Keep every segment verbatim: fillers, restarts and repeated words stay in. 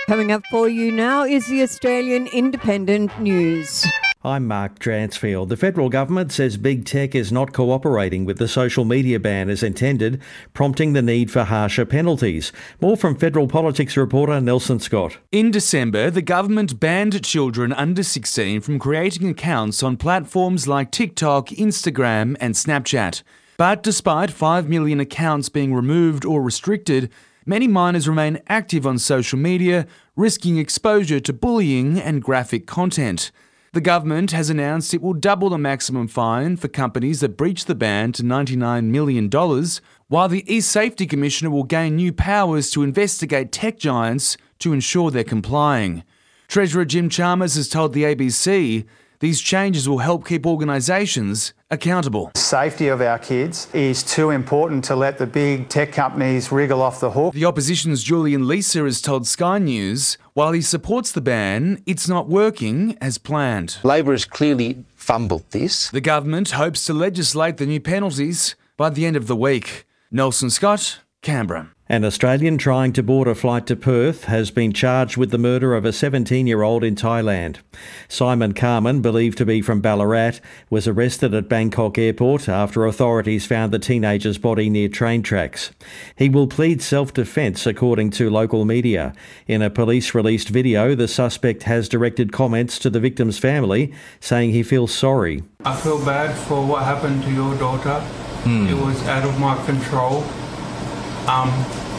Coming up for you now is the Australian Independent News. I'm Mark Dransfield. The federal government says big tech is not cooperating with the social media ban as intended, prompting the need for harsher penalties. More from federal politics reporter Nelson Scott. In December, the government banned children under sixteen from creating accounts on platforms like TikTok, Instagram and Snapchat. But despite five million accounts being removed or restricted, many minors remain active on social media, risking exposure to bullying and graphic content. The government has announced it will double the maximum fine for companies that breach the ban to ninety-nine million dollars, while the e-Safety Commissioner will gain new powers to investigate tech giants to ensure they're complying. Treasurer Jim Chalmers has told the A B C these changes will help keep organisations accountable. Safety of our kids is too important to let the big tech companies wriggle off the hook. The opposition's Julian Leeser has told Sky News, while he supports the ban, it's not working as planned. Labor has clearly fumbled this. The government hopes to legislate the new penalties by the end of the week. Nelson Scott, Canberra. An Australian trying to board a flight to Perth has been charged with the murder of a seventeen-year-old in Thailand. Simon Carman, believed to be from Ballarat, was arrested at Bangkok Airport after authorities found the teenager's body near train tracks. He will plead self-defence, according to local media. In a police-released video, the suspect has directed comments to the victim's family, saying he feels sorry. I feel bad for what happened to your daughter. Mm. It was out of my control. Um,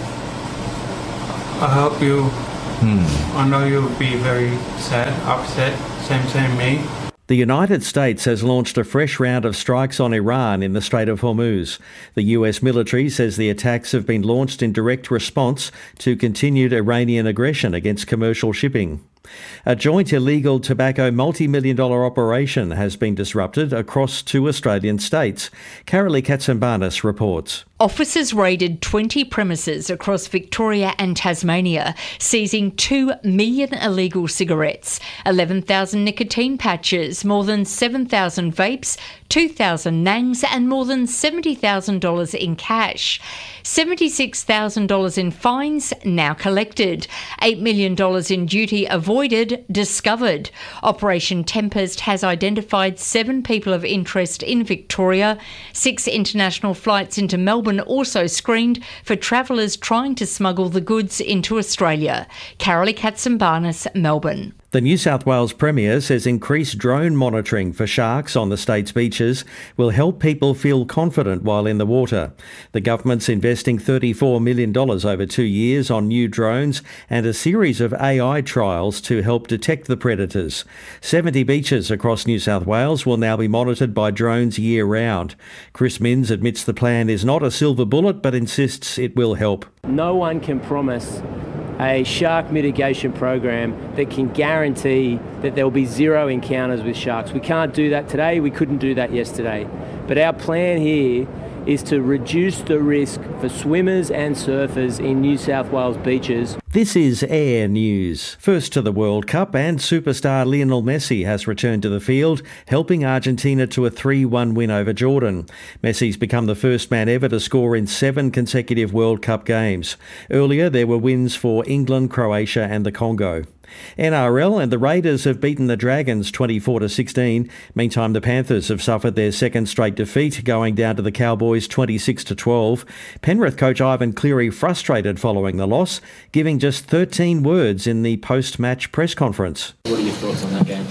I hope you, hmm. I know you'll be very sad, upset, same, same me. The United States has launched a fresh round of strikes on Iran in the Strait of Hormuz. The U S military says the attacks have been launched in direct response to continued Iranian aggression against commercial shipping. A joint illegal tobacco multi-million dollar operation has been disrupted across two Australian states. Carolee Katsambanis reports. Officers raided twenty premises across Victoria and Tasmania, seizing two million illegal cigarettes, eleven thousand nicotine patches, more than seven thousand vapes, two thousand nangs and more than seventy thousand dollars in cash. seventy-six thousand dollars in fines now collected. eight million dollars in duty avoided discovered. Operation Tempest has identified seven people of interest in Victoria. Six international flights into Melbourne also screened for travellers trying to smuggle the goods into Australia. Carolee Katsambanis, Melbourne. The New South Wales Premier says increased drone monitoring for sharks on the state's beaches will help people feel confident while in the water. The government's investing thirty-four million dollars over two years on new drones and a series of A I trials to help detect the predators. seventy beaches across New South Wales will now be monitored by drones year-round. Chris Minns admits the plan is not a silver bullet but insists it will help. No one can promise a shark mitigation program that can guarantee that there will be zero encounters with sharks. We can't do that today, we couldn't do that yesterday. But our plan here is to reduce the risk for swimmers and surfers in New South Wales beaches. This is Air News. First to the World Cup, and superstar Lionel Messi has returned to the field, helping Argentina to a three one win over Jordan. Messi's become the first man ever to score in seven consecutive World Cup games. Earlier, there were wins for England, Croatia and the Congo. N R L and the Raiders have beaten the Dragons twenty-four to sixteen. Meantime, the Panthers have suffered their second straight defeat, going down to the Cowboys twenty-six to twelve. Penrith coach Ivan Cleary frustrated following the loss, giving just thirteen words in the post-match press conference. What are your thoughts on that game?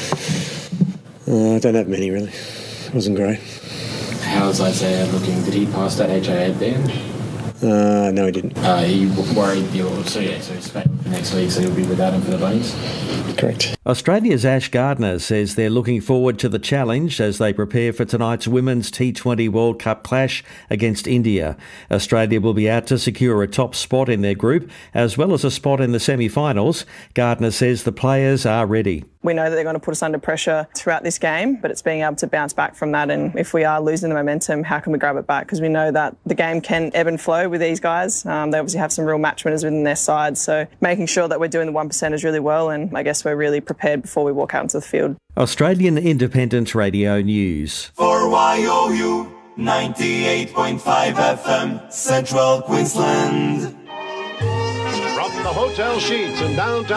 Uh, I don't have many, really. It wasn't great. How's Isaiah looking? Did he pass that H I A ban? Uh, no, he didn't. Uh, are you worried you'll, so yeah, so he's failing for next week, so you'll be without him for the Bunnies? Correct. Australia's Ash Gardner says they're looking forward to the challenge as they prepare for tonight's Women's T twenty World Cup clash against India. Australia will be out to secure a top spot in their group, as well as a spot in the semi-finals. Gardner says the players are ready. We know that they're going to put us under pressure throughout this game, but it's being able to bounce back from that. And if we are losing the momentum, how can we grab it back? Because we know that the game can ebb and flow with these guys. Um, they obviously have some real match winners within their side. So making sure that we're doing the one percenters really well, and I guess we're really prepared before we walk out into the field. Australian Independent Radio News. For Y O U, ninety-eight point five F M, Central Queensland. From the the Hotel Sheets in downtown